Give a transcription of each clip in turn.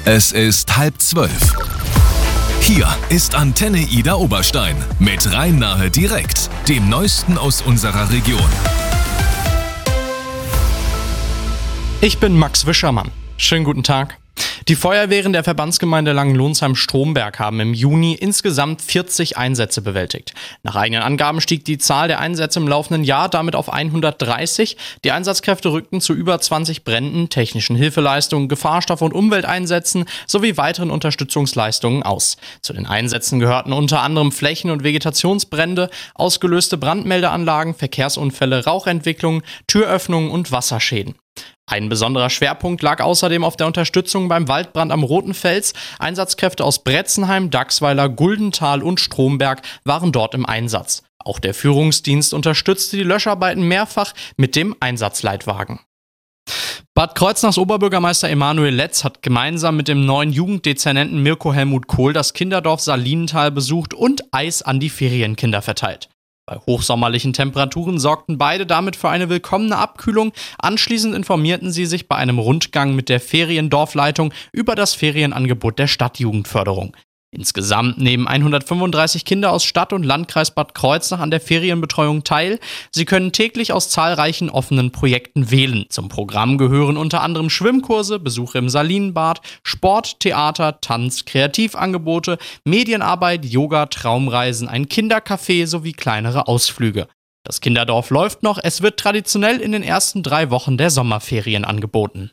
Es ist 11:30. Hier ist Antenne Ida Oberstein mit Rhein-Nahe direkt, dem Neuesten aus unserer Region. Ich bin Max Wischermann. Schönen guten Tag. Die Feuerwehren der Verbandsgemeinde Langenlonsheim-Stromberg haben im Juni insgesamt 40 Einsätze bewältigt. Nach eigenen Angaben stieg die Zahl der Einsätze im laufenden Jahr damit auf 130. Die Einsatzkräfte rückten zu über 20 Bränden, technischen Hilfeleistungen, Gefahrstoff- und Umwelteinsätzen sowie weiteren Unterstützungsleistungen aus. Zu den Einsätzen gehörten unter anderem Flächen- und Vegetationsbrände, ausgelöste Brandmeldeanlagen, Verkehrsunfälle, Rauchentwicklung, Türöffnungen und Wasserschäden. Ein besonderer Schwerpunkt lag außerdem auf der Unterstützung beim Waldbrand am Roten Fels. Einsatzkräfte aus Bretzenheim, Dachsweiler, Guldental und Stromberg waren dort im Einsatz. Auch der Führungsdienst unterstützte die Löscharbeiten mehrfach mit dem Einsatzleitwagen. Bad Kreuznachs Oberbürgermeister Emanuel Letz hat gemeinsam mit dem neuen Jugenddezernenten Mirko Helmut Kohl das Kinderdorf Salinental besucht und Eis an die Ferienkinder verteilt. Bei hochsommerlichen Temperaturen sorgten beide damit für eine willkommene Abkühlung. Anschließend informierten sie sich bei einem Rundgang mit der Feriendorfleitung über das Ferienangebot der Stadtjugendförderung. Insgesamt nehmen 135 Kinder aus Stadt und Landkreis Bad Kreuznach an der Ferienbetreuung teil. Sie können täglich aus zahlreichen offenen Projekten wählen. Zum Programm gehören unter anderem Schwimmkurse, Besuche im Salinenbad, Sport, Theater, Tanz, Kreativangebote, Medienarbeit, Yoga, Traumreisen, ein Kindercafé sowie kleinere Ausflüge. Das Kinderdorf läuft noch, es wird traditionell in den ersten 3 Wochen der Sommerferien angeboten.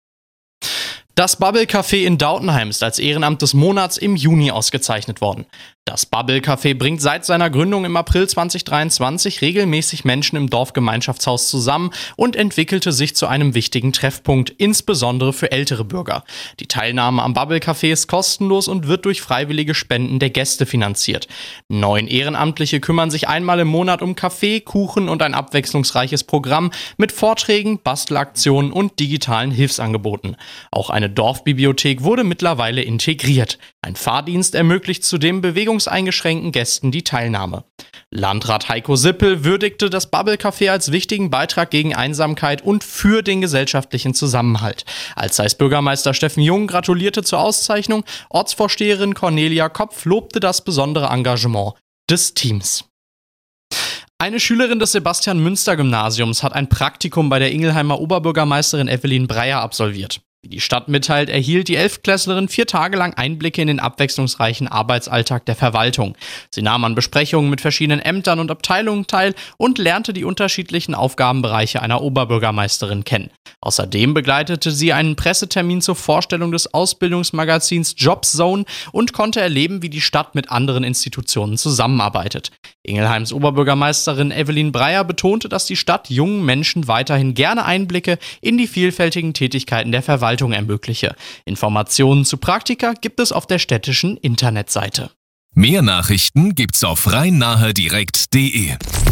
Das Bubble Café in Dautenheim ist als Ehrenamt des Monats im Juni ausgezeichnet worden. Das Bubble Café bringt seit seiner Gründung im April 2023 regelmäßig Menschen im Dorfgemeinschaftshaus zusammen und entwickelte sich zu einem wichtigen Treffpunkt, insbesondere für ältere Bürger. Die Teilnahme am Bubble Café ist kostenlos und wird durch freiwillige Spenden der Gäste finanziert. 9 Ehrenamtliche kümmern sich einmal im Monat um Kaffee, Kuchen und ein abwechslungsreiches Programm mit Vorträgen, Bastelaktionen und digitalen Hilfsangeboten. Auch eine Dorfbibliothek wurde mittlerweile integriert. Ein Fahrdienst ermöglicht zudem bewegungseingeschränkten Gästen die Teilnahme. Landrat Heiko Sippel würdigte das Bubble Café als wichtigen Beitrag gegen Einsamkeit und für den gesellschaftlichen Zusammenhalt. Alzeyrs-Bürgermeister Steffen Jung gratulierte zur Auszeichnung. Ortsvorsteherin Cornelia Kopf lobte das besondere Engagement des Teams. Eine Schülerin des Sebastian-Münster-Gymnasiums hat ein Praktikum bei der Ingelheimer Oberbürgermeisterin Evelyn Breyer absolviert. Wie die Stadt mitteilt, erhielt die 11-Klässlerin 4 Tage lang Einblicke in den abwechslungsreichen Arbeitsalltag der Verwaltung. Sie nahm an Besprechungen mit verschiedenen Ämtern und Abteilungen teil und lernte die unterschiedlichen Aufgabenbereiche einer Oberbürgermeisterin kennen. Außerdem begleitete sie einen Pressetermin zur Vorstellung des Ausbildungsmagazins Jobzone und konnte erleben, wie die Stadt mit anderen Institutionen zusammenarbeitet. Ingelheims Oberbürgermeisterin Evelyn Breyer betonte, dass die Stadt jungen Menschen weiterhin gerne Einblicke in die vielfältigen Tätigkeiten der Verwaltung ermögliche. Informationen zu Praktika gibt es auf der städtischen Internetseite. Mehr Nachrichten gibt's auf rhein-nahe-direkt.de.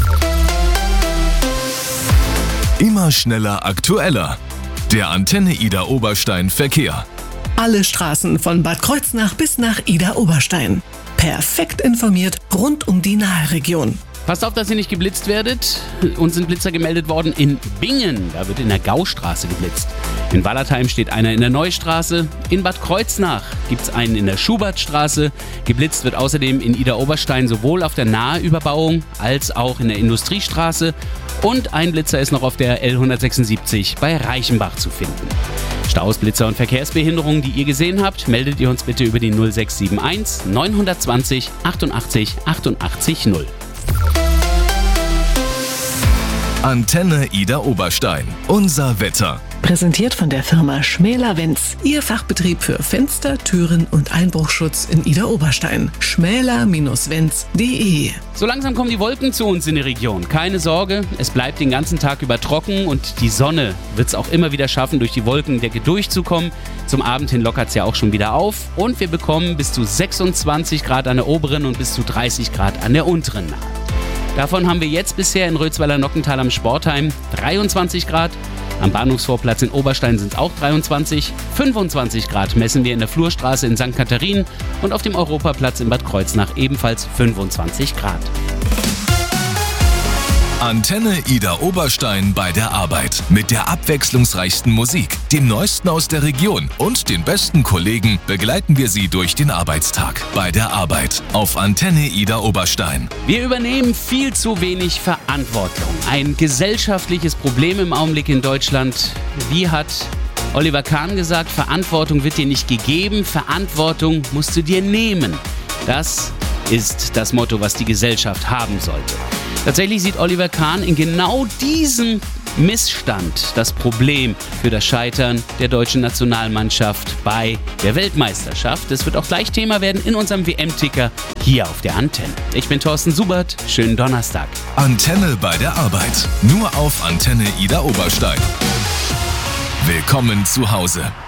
Immer schneller, aktueller. Der Antenne Ida Oberstein Verkehr. Alle Straßen von Bad Kreuznach bis nach Ida Oberstein. Perfekt informiert rund um die Naheregion. Passt auf, dass ihr nicht geblitzt werdet. Uns sind Blitzer gemeldet worden in Bingen. Da wird in der Gaustraße geblitzt. In Wallertheim steht einer in der Neustraße. In Bad Kreuznach gibt es einen in der Schubertstraße. Geblitzt wird außerdem in Ida Oberstein sowohl auf der Naheüberbauung als auch in der Industriestraße. Und ein Blitzer ist noch auf der L176 bei Reichenbach zu finden. Staus, Blitzer und Verkehrsbehinderungen, die ihr gesehen habt, meldet ihr uns bitte über die 0671 920 88 88 0. Antenne Ida Oberstein. Unser Wetter. Präsentiert von der Firma Schmäler-Wenz. Ihr Fachbetrieb für Fenster, Türen und Einbruchschutz in Ida Oberstein. schmäler-wenz.de. So langsam kommen die Wolken zu uns in die Region. Keine Sorge, es bleibt den ganzen Tag über trocken und die Sonne wird es auch immer wieder schaffen, durch die Wolkendecke durchzukommen. Zum Abend hin lockert es ja auch schon wieder auf und wir bekommen bis zu 26 Grad an der oberen und bis zu 30 Grad an der unteren Nahe. Davon haben wir jetzt bisher in Rötzweiler-Nockental am Sportheim 23 Grad. Am Bahnhofsvorplatz in Oberstein sind es auch 23. 25 Grad messen wir in der Flurstraße in St. Katharinen und auf dem Europaplatz in Bad Kreuznach ebenfalls 25 Grad. Antenne Ida Oberstein bei der Arbeit. Mit der abwechslungsreichsten Musik, dem Neuesten aus der Region und den besten Kollegen begleiten wir Sie durch den Arbeitstag. Bei der Arbeit auf Antenne Ida Oberstein. Wir übernehmen viel zu wenig Verantwortung. Ein gesellschaftliches Problem im Augenblick in Deutschland. Wie hat Oliver Kahn gesagt, Verantwortung wird dir nicht gegeben, Verantwortung musst du dir nehmen. Das ist das Motto, was die Gesellschaft haben sollte. Tatsächlich sieht Oliver Kahn in genau diesem Missstand das Problem für das Scheitern der deutschen Nationalmannschaft bei der Weltmeisterschaft. Das wird auch gleich Thema werden in unserem WM-Ticker hier auf der Antenne. Ich bin Thorsten Subert, schönen Donnerstag. Antenne bei der Arbeit, nur auf Antenne Ida Oberstein. Willkommen zu Hause.